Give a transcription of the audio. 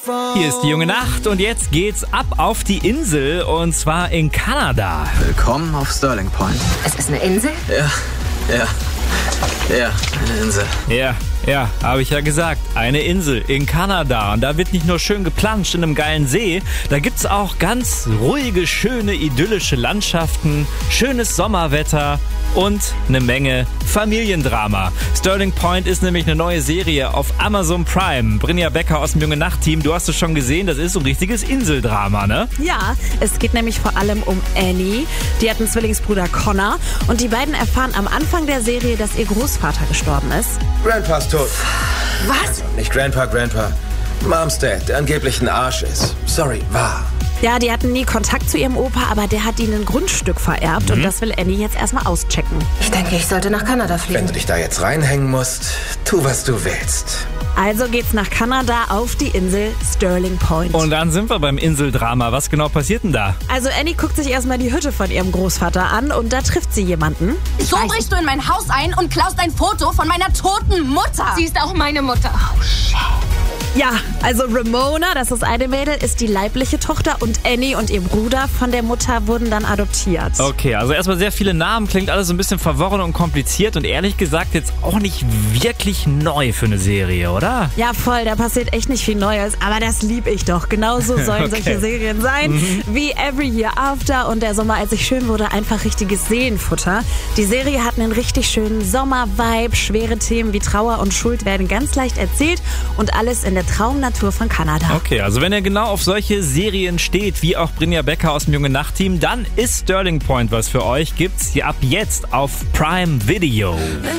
Hier ist die junge Nacht und jetzt geht's ab auf die Insel und zwar in Kanada. Willkommen auf Sterling Point. Es ist eine Insel? Ja, eine Insel. Ja, habe ich ja gesagt. Eine Insel in Kanada. Und da wird nicht nur schön geplanscht in einem geilen See, da gibt's auch ganz ruhige, schöne, idyllische Landschaften, schönes Sommerwetter und eine Menge Familiendrama. Sterling Point ist nämlich eine neue Serie auf Amazon Prime. Brinja Becker aus dem Junge-Nacht-Team, du hast es schon gesehen, das ist so ein richtiges Inseldrama, ne? Ja, es geht nämlich vor allem um Annie. Die hat einen Zwillingsbruder Connor und die beiden erfahren am Anfang der Serie, dass ihr Großvater gestorben ist. Grandpa ist tot. Was? Nicht Grandpa. Moms Dad, der angeblich ein Arsch ist. Sorry, war. Ja, die hatten nie Kontakt zu ihrem Opa, aber der hat ihnen ein Grundstück vererbt und das will Annie jetzt erstmal auschecken. Ich denke, ich sollte nach Kanada Wenn fliegen. du dich da jetzt reinhängen musst, tu, was du willst. Also geht's nach Kanada auf die Insel Sterling Point. Und dann sind wir beim Inseldrama. Was genau passiert denn da? Also Annie guckt sich erstmal die Hütte von ihrem Großvater an und da trifft sie jemanden. So brichst du in mein Haus ein und klaust ein Foto von meiner toten Mutter. Sie ist auch meine Mutter. Oh, shit. Ja, also Ramona, das ist eine Mädel, ist die leibliche Tochter und Annie und ihr Bruder von der Mutter wurden dann adoptiert. Okay, also erstmal sehr viele Namen, klingt alles so ein bisschen verworren und kompliziert und ehrlich gesagt jetzt auch nicht wirklich neu für eine Serie, oder? Ja, voll, da passiert echt nicht viel Neues, aber das lieb ich doch. Genauso sollen solche Serien sein, wie Every Year After und Der Sommer, als ich schön wurde, einfach richtiges Seelenfutter. Die Serie hat einen richtig schönen Sommer-Vibe, schwere Themen wie Trauer und Schuld werden ganz leicht erzählt und alles in der Traumnatur von Kanada. Okay, also wenn ihr genau auf solche Serien steht, wie auch Brinja Becker aus dem Junge-Nacht-Team, dann ist Sterling Point was für euch. Gibt's hier ab jetzt auf Prime Video.